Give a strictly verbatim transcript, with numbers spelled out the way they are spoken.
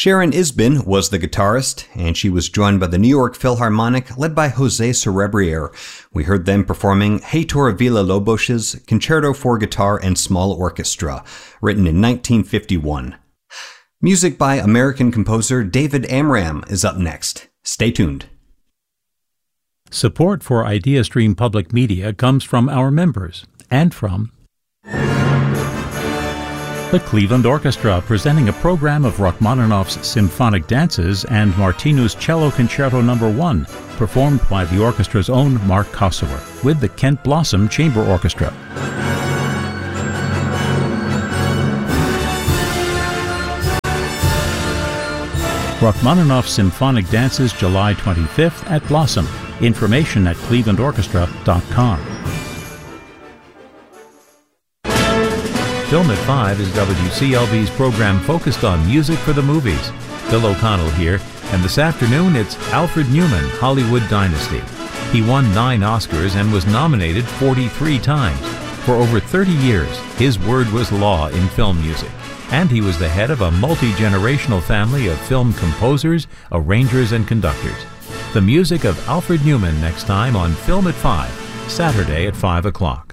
Sharon Isbin was the guitarist, and she was joined by the New York Philharmonic, led by Jose Cerebrier. We heard them performing Heitor Villa-Lobos's Concerto for Guitar and Small Orchestra, written in nineteen fifty-one. Music by American composer David Amram is up next. Stay tuned. Support for IdeaStream Public Media comes from our members and from the Cleveland Orchestra, presenting a program of Rachmaninoff's symphonic dances and Martinu's Cello Concerto Number one, performed by the orchestra's own Mark Kosower with the Kent Blossom Chamber Orchestra. Rachmaninoff Symphonic Dances, July twenty-fifth at Blossom. Information at cleveland orchestra dot com. Film at five is W C L B's program focused on music for the movies. Bill O'Connell here, and this afternoon it's Alfred Newman, Hollywood Dynasty. He won nine Oscars and was nominated forty-three times. For over thirty years, his word was law in film music, and he was the head of a multi-generational family of film composers, arrangers, and conductors. The music of Alfred Newman next time on Film at five, Saturday at five o'clock.